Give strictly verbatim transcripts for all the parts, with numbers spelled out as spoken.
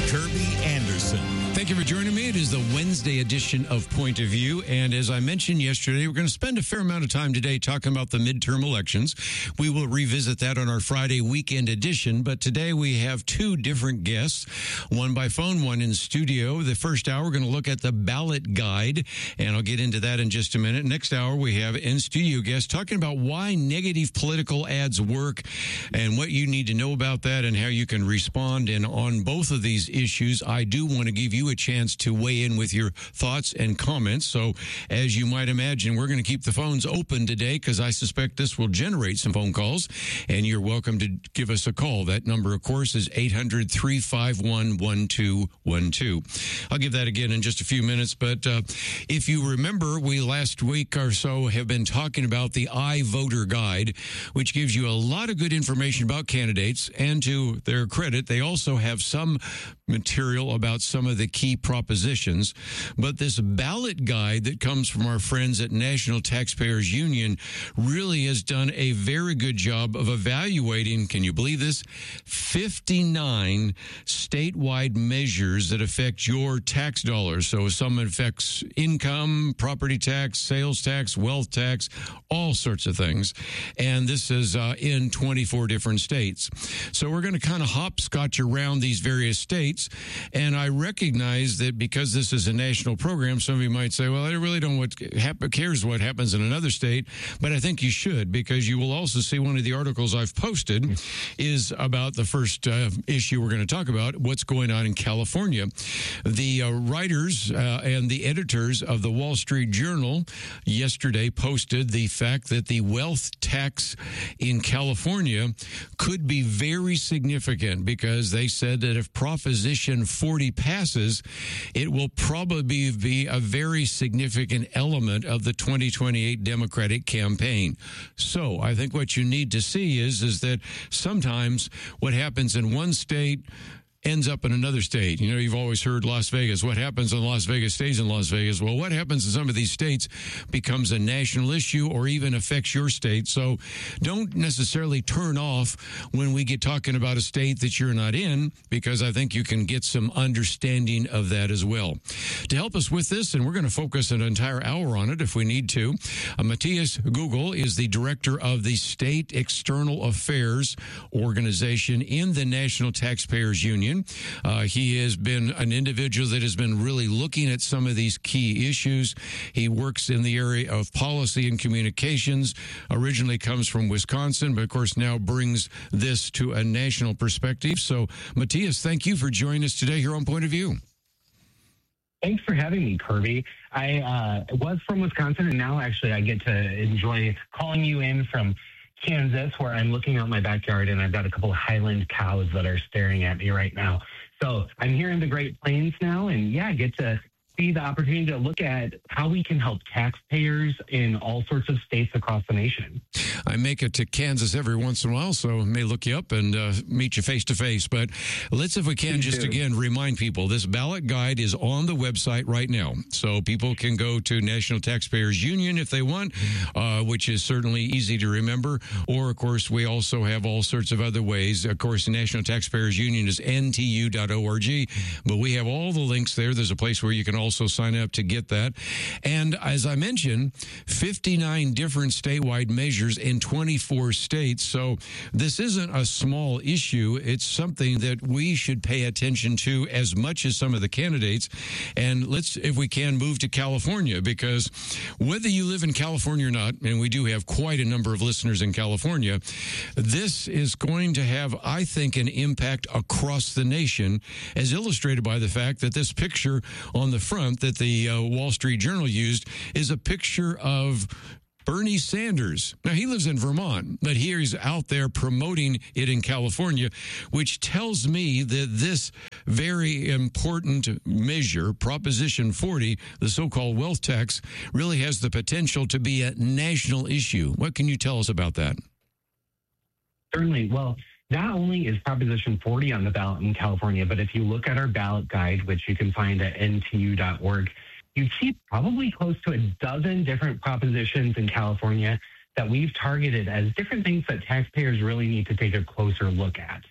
Kirby Anderson. Thank you for joining me. It is the Wednesday edition of Point of View. And as I mentioned yesterday, we're going to spend a fair amount of time today talking about the midterm elections. We will revisit that on our Friday weekend edition. But today we have two different guests, one by phone, one in studio. The first hour, we're going to look at the ballot guide, and I'll get into that in just a minute. Next hour, we have in-studio guests talking about why negative political ads work and what you need to know about that and how you can respond. And on both of these issues, I do want to give you a chance to weigh in with your thoughts and comments. So as you might imagine, we're going to keep the phones open today because I suspect this will generate some phone calls, and you're welcome to give us a call. That number, of course, is eight hundred, three five one, one two one two. I'll give that again in just a few minutes, but uh, if you remember, we last week or so have been talking about the iVoter Guide, which gives you a lot of good information about candidates, and to their credit, they also have some material about some of the key propositions. But this ballot guide that comes from our friends at National Taxpayers Union really has done a very good job of evaluating, can you believe this, fifty-nine statewide measures that affect your tax dollars. So some affects income, property tax, sales tax, wealth tax, all sorts of things. And this is uh, in twenty-four different states. So we're going to kind of hopscotch around these various states. And I recognize that because this is a national program, some of you might say, well, I really don't what hap- cares what happens in another state. But I think you should, because you will also see one of the articles I've posted is about the first uh, issue we're going to talk about, what's going on in California. The uh, writers uh, and the editors of the Wall Street Journal yesterday posted the fact that the wealth tax in California could be very significant, because they said that if Proposition forty passes, it will probably be a very significant element of the twenty twenty-eight Democratic campaign. So I think what you need to see is, is that sometimes what happens in one state ends up in another state. You know, you've always heard Las Vegas. What happens in Las Vegas stays in Las Vegas. Well, what happens in some of these states becomes a national issue or even affects your state. So don't necessarily turn off when we get talking about a state that you're not in, because I think you can get some understanding of that as well. To help us with this, and we're going to focus an entire hour on it if we need to, uh, Matthias Google is the director of the State External Affairs Organization in the National Taxpayers Union. Uh, he has been an individual that has been really looking at some of these key issues. He works in the area of policy and communications, originally comes from Wisconsin, but of course now brings this to a national perspective. So, Matthias, thank you for joining us today here on Point of View. Thanks for having me, Kirby. I uh, was from Wisconsin, and now actually I get to enjoy calling you in from Kansas, where I'm looking out my backyard, and I've got a couple of Highland cows that are staring at me right now. So I'm here in the Great Plains now, and yeah, I get to see the opportunity to look at how we can help taxpayers in all sorts of states across the nation. I make it to Kansas every once in a while, so I may look you up and uh, meet you face to face. But let's, if we can, Me just too. again remind people, this ballot guide is on the website right now. So people can go to National Taxpayers Union if they want, uh, which is certainly easy to remember. Or, of course, we also have all sorts of other ways. Of course, the National Taxpayers Union is N T U dot org, but we have all the links there. There's a place where you can also sign up to get that. And as I mentioned, fifty-nine different statewide measures in twenty-four states. So this isn't a small issue. It's something that we should pay attention to as much as some of the candidates. And let's, if we can, move to California, because whether you live in California or not, and we do have quite a number of listeners in California, this is going to have, I think, an impact across the nation, as illustrated by the fact that this picture on the front that the uh, Wall Street Journal used is a picture of Bernie Sanders. Now, he lives in Vermont, but here he's out there promoting it in California, which tells me that this very important measure, Proposition forty, the so-called wealth tax, really has the potential to be a national issue. What can you tell us about that? Certainly. Well, not only is Proposition forty on the ballot in California, but if you look at our ballot guide, which you can find at N T U dot org, you see probably close to a dozen different propositions in California that we've targeted as different things that taxpayers really need to take a closer look at.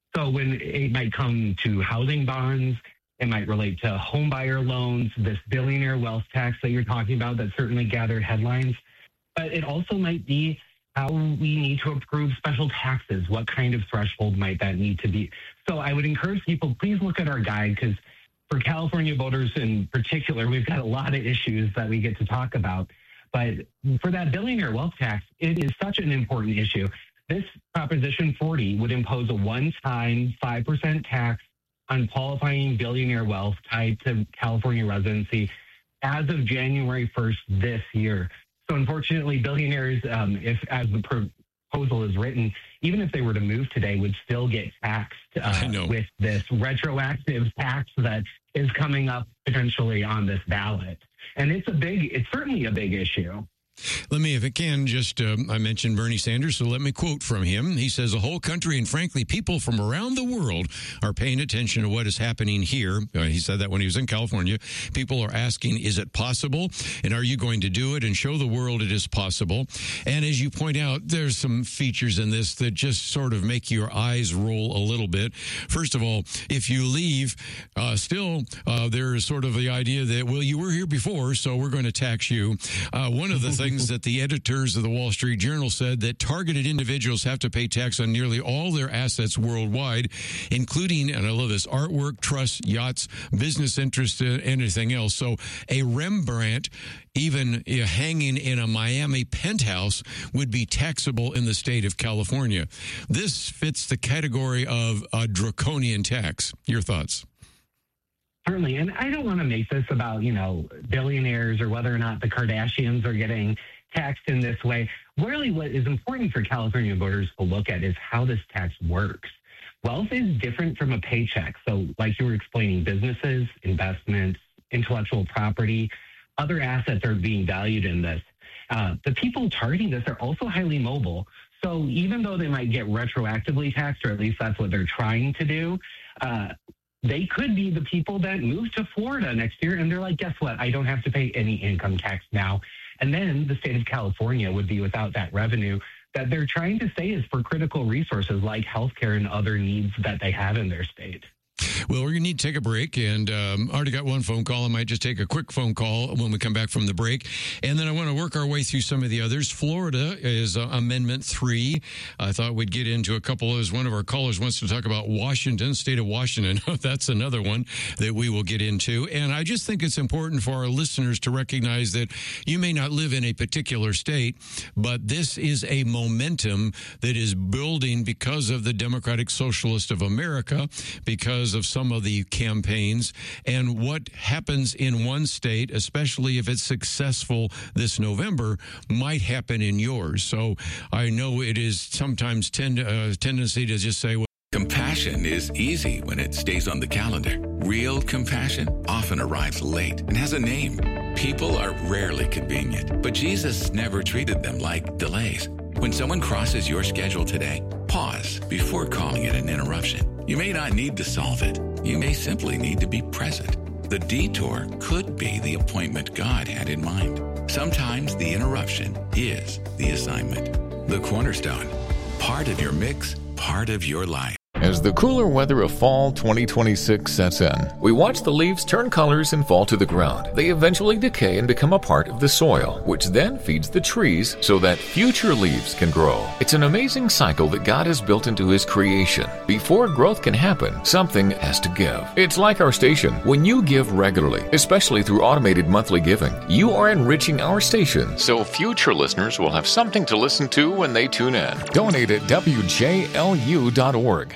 So when it might come to housing bonds, it might relate to home buyer loans, this billionaire wealth tax that you're talking about that certainly gathered headlines. But it also might be how we need to approve special taxes. What kind of threshold might that need to be? So I would encourage people, please look at our guide, because for California voters in particular, we've got a lot of issues that we get to talk about. But for that billionaire wealth tax, it is such an important issue. This Proposition forty would impose a one-time five percent tax on qualifying billionaire wealth tied to California residency as of January first this year. So unfortunately, billionaires, um, if as the proposal is written, even if they were to move today, would still get taxed uh, with this retroactive tax that is coming up potentially on this ballot. And it's a big, it's certainly a big issue. Let me, if it can, just, uh, I mentioned Bernie Sanders, so let me quote from him. He says, the whole country and frankly, people from around the world are paying attention to what is happening here. Uh, he said that when he was in California. People are asking, is it possible? And are you going to do it and show the world it is possible? And as you point out, there's some features in this that just sort of make your eyes roll a little bit. First of all, if you leave, uh, still, uh, there is sort of the idea that, well, you were here before, so we're going to tax you. Uh, one of the things that the editors of the Wall Street Journal said that targeted individuals have to pay tax on nearly all their assets worldwide, including, and I love this, artwork, trusts, yachts, business interests, and anything else. So a Rembrandt, even uh, hanging in a Miami penthouse, would be taxable in the state of California. This fits the category of a draconian tax. Your thoughts? Certainly. And I don't want to make this about, you know, billionaires or whether or not the Kardashians are getting taxed in this way. Really, what is important for California voters to look at is how this tax works. Wealth is different from a paycheck. So like you were explaining, businesses, investments, intellectual property, other assets are being valued in this. Uh, the people targeting this are also highly mobile. So even though they might get retroactively taxed, or at least that's what they're trying to do, uh, they could be the people that move to Florida next year, and they're like, guess what? I don't have to pay any income tax now. And then the state of California would be without that revenue that they're trying to say is for critical resources like healthcare and other needs that they have in their state. Well, we're going to need to take a break, and um, I already got one phone call. I might just take a quick phone call when we come back from the break, and then I want to work our way through some of the others. Florida is uh, Amendment three. I thought we'd get into a couple, as one of our callers wants to talk about Washington, state of Washington. That's another one that we will get into, and I just think it's important for our listeners to recognize that you may not live in a particular state, but this is a momentum that is building because of the Democratic Socialist of America, because of some of the campaigns, and what happens in one state, especially if it's successful this November, might happen in yours. So I know it is sometimes tend, uh, tendency to just say, well, compassion is easy when it stays on the calendar. Real compassion often arrives late and has a name. People are rarely convenient, but Jesus never treated them like delays. When someone crosses your schedule today, pause before calling it an interruption. You may not need to solve it. You may simply need to be present. The detour could be the appointment God had in mind. Sometimes the interruption is the assignment. The Cornerstone, part of your mix, part of your life. As the cooler weather of fall twenty twenty-six sets in, we watch the leaves turn colors and fall to the ground. They eventually decay and become a part of the soil, which then feeds the trees so that future leaves can grow. It's an amazing cycle that God has built into His creation. Before growth can happen, something has to give. It's like our station. When you give regularly, especially through automated monthly giving, you are enriching our station, so future listeners will have something to listen to when they tune in. Donate at W J L U dot org.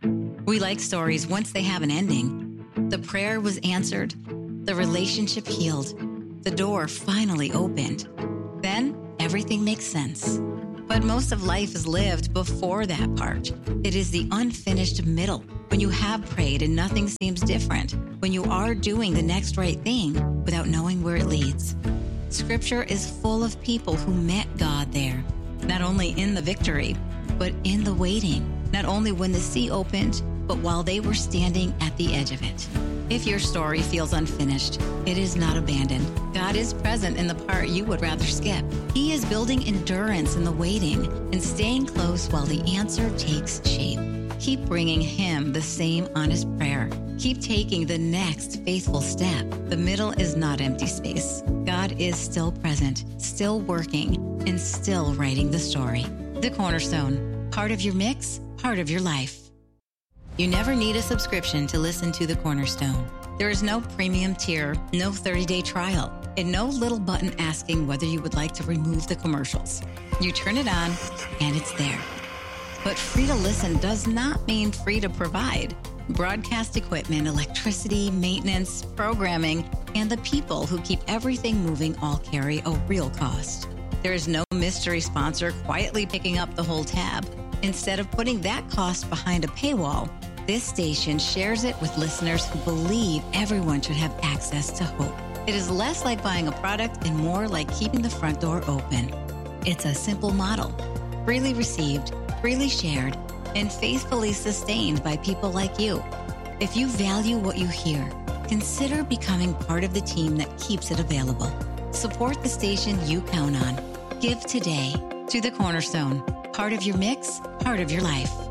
We like stories once they have an ending. The prayer was answered, the relationship healed, the door finally opened. Then everything makes sense. But most of life is lived before that part. It is the unfinished middle, when you have prayed and nothing seems different, when you are doing the next right thing without knowing where it leads. Scripture is full of people who met God there, not only in the victory, but in the waiting. Not only when the sea opened, but while they were standing at the edge of it. If your story feels unfinished, it is not abandoned. God is present in the part you would rather skip. He is building endurance in the waiting and staying close while the answer takes shape. Keep bringing Him the same honest prayer. Keep taking the next faithful step. The middle is not empty space. God is still present, still working, and still writing the story. The Cornerstone. Part of your mix, part of your life. You never need a subscription to listen to The Cornerstone. There is no premium tier, no thirty-day trial, and no little button asking whether you would like to remove the commercials. You turn it on, and it's there. But free to listen does not mean free to provide. Broadcast equipment, electricity, maintenance, programming, and the people who keep everything moving all carry a real cost. There is no mystery sponsor quietly picking up the whole tab. Instead of putting that cost behind a paywall, this station shares it with listeners who believe everyone should have access to hope. It is less like buying a product and more like keeping the front door open. It's a simple model, freely received, freely shared, and faithfully sustained by people like you. If you value what you hear, consider becoming part of the team that keeps it available. Support the station you count on. Give today to The Cornerstone. Part of your mix, part of your life.